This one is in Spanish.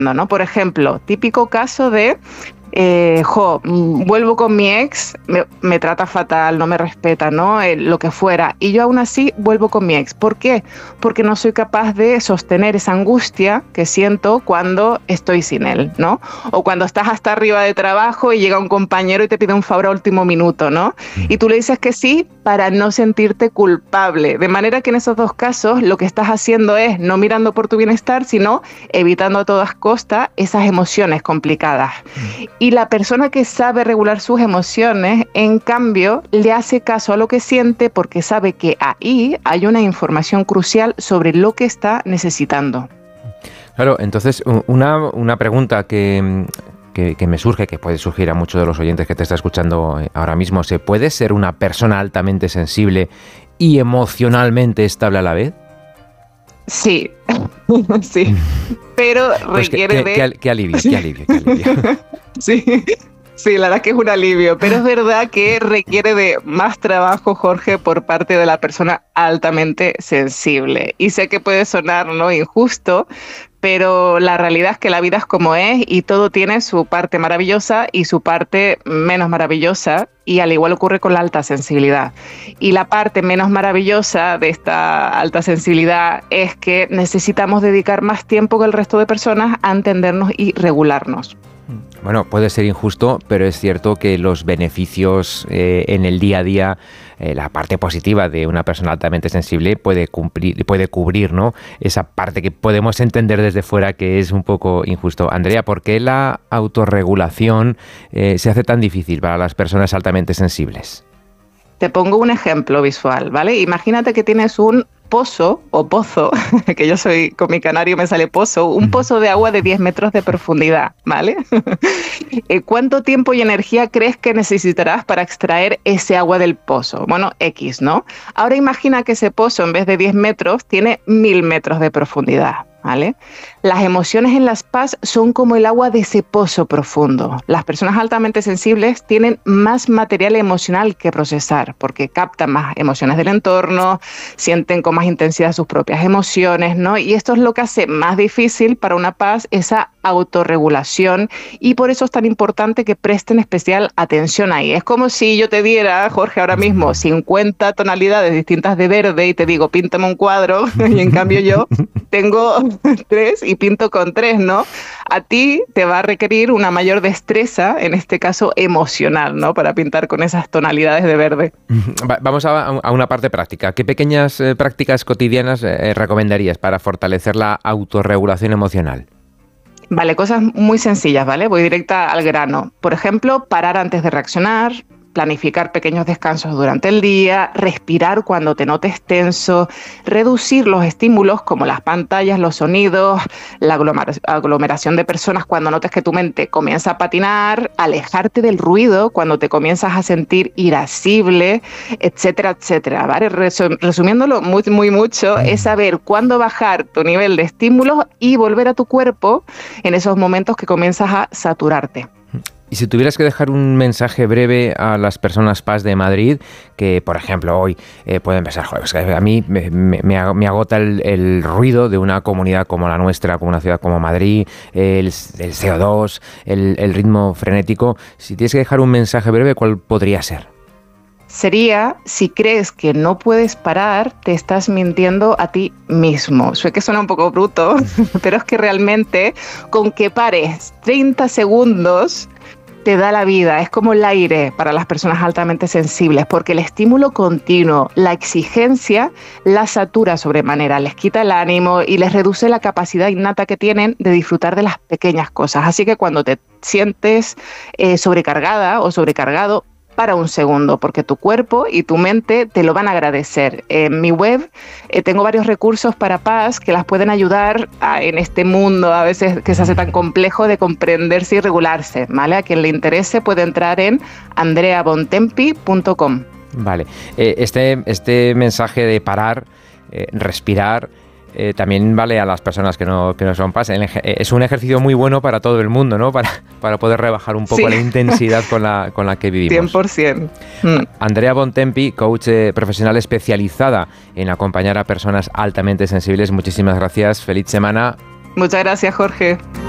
¿no? Por ejemplo, típico caso de vuelvo con mi ex, me trata fatal, no me respeta, ¿no? Lo que fuera, y yo aún así vuelvo con mi ex. ¿Por qué? Porque no soy capaz de sostener esa angustia que siento cuando estoy sin él, ¿no? O cuando estás hasta arriba de trabajo y llega un compañero y te pide un favor a último minuto, ¿no? Y tú le dices que sí para no sentirte culpable. De manera que en esos dos casos lo que estás haciendo es no mirando por tu bienestar, sino evitando a todas costas esas emociones complicadas. Y la persona que sabe regular sus emociones, en cambio, le hace caso a lo que siente porque sabe que ahí hay una información crucial sobre lo que está necesitando. Claro, entonces una pregunta que me surge, que puede surgir a muchos de los oyentes que te está escuchando ahora mismo: ¿se puede ser una persona altamente sensible y emocionalmente estable a la vez? Sí, sí, pero pues requiere qué alivio. Sí, sí, la verdad que es un alivio, pero es verdad que requiere de más trabajo, Jorge, por parte de la persona altamente sensible. Y sé que puede sonar, ¿no?, injusto, pero la realidad es que la vida es como es y todo tiene su parte maravillosa y su parte menos maravillosa, y al igual ocurre con la alta sensibilidad. Y la parte menos maravillosa de esta alta sensibilidad es que necesitamos dedicar más tiempo que el resto de personas a entendernos y regularnos. Bueno, puede ser injusto, pero es cierto que los beneficios en el día a día, la parte positiva de una persona altamente sensible puede cubrir, ¿no?, esa parte que podemos entender desde fuera que es un poco injusto. Andrea, ¿por qué la autorregulación se hace tan difícil para las personas altamente sensibles? Te pongo un ejemplo visual, ¿vale? Imagínate que tienes un pozo o pozo, que yo soy, con mi canario me sale pozo, un pozo de agua de 10 metros de profundidad, ¿vale? ¿Cuánto tiempo y energía crees que necesitarás para extraer ese agua del pozo? Bueno, X, ¿no? Ahora imagina que ese pozo, en vez de 10 metros, tiene 1000 metros de profundidad, ¿vale? Las emociones en las PAS son como el agua de ese pozo profundo. Las personas altamente sensibles tienen más material emocional que procesar porque captan más emociones del entorno, sienten con más intensidad sus propias emociones, ¿no? Y esto es lo que hace más difícil para una PAS esa autorregulación, y por eso es tan importante que presten especial atención ahí. Es como si yo te diera, Jorge, ahora mismo 50 tonalidades distintas de verde y te digo, píntame un cuadro, y en cambio yo tengo 3 y pinto con 3, ¿no? A ti te va a requerir una mayor destreza, en este caso emocional, ¿no?, para pintar con esas tonalidades de verde. Vamos a una parte práctica. ¿Qué pequeñas prácticas cotidianas recomendarías para fortalecer la autorregulación emocional? Vale, cosas muy sencillas, ¿vale? Voy directa al grano. Por ejemplo, parar antes de reaccionar, planificar pequeños descansos durante el día, respirar cuando te notes tenso, reducir los estímulos como las pantallas, los sonidos, la aglomeración de personas cuando notes que tu mente comienza a patinar, alejarte del ruido cuando te comienzas a sentir irascible, etcétera, etcétera, ¿vale? Resumiéndolo muy mucho, es saber cuándo bajar tu nivel de estímulos y volver a tu cuerpo en esos momentos que comienzas a saturarte. Y si tuvieras que dejar un mensaje breve a las personas PAS de Madrid, que por ejemplo hoy pueden pensar, joder, es que a mí me agota el ruido de una comunidad como la nuestra, como una ciudad como Madrid, el CO2, el ritmo frenético. Si tienes que dejar un mensaje breve, ¿cuál podría ser? Sería, si crees que no puedes parar, te estás mintiendo a ti mismo. Sé que suena un poco bruto, pero es que realmente con que pares 30 segundos te da la vida. Es como el aire para las personas altamente sensibles, porque el estímulo continuo, la exigencia, la satura sobremanera, les quita el ánimo y les reduce la capacidad innata que tienen de disfrutar de las pequeñas cosas. Así que cuando te sientes sobrecargada o sobrecargado, para un segundo, porque tu cuerpo y tu mente te lo van a agradecer. En mi web tengo varios recursos para PAS que las pueden ayudar en este mundo a veces que se hace tan complejo de comprenderse y regularse, ¿vale? A quien le interese puede entrar en andreabontempi.com. Vale, este mensaje de parar, respirar, también vale a las personas que no son PAS. Es un ejercicio muy bueno para todo el mundo, ¿no? Para poder rebajar un poco la intensidad con la que vivimos. 100%. Andrea Bontempi, coach profesional especializada en acompañar a personas altamente sensibles. Muchísimas gracias. Feliz semana. Muchas gracias, Jorge.